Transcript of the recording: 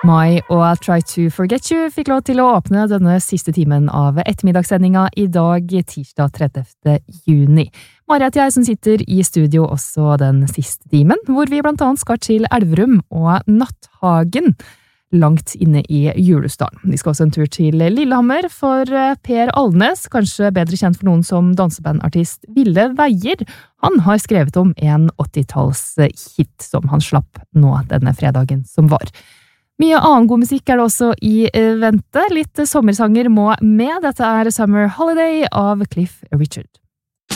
Mai og Try to Forget You fikk lov til å åpne denne siste timen av ettermiddagssendinga I dag, tirsdag 30. juni. Mari heter jeg som sitter I studio også den siste timen, hvor vi blant annet skal til Elverum og Natthagen, langt inne I Julesdalen. Vi skal også en tur til Lillehammer for Per Alnes, kanskje bedre kjent for noen som dansebandartist Ville Veier. Han har skrevet om en 80-tals-hit som han slapp nå denne fredagen som var. Mye annen god musikk det også I vente. Litt sommersanger må med. Dette Summer Holiday av Cliff Richard.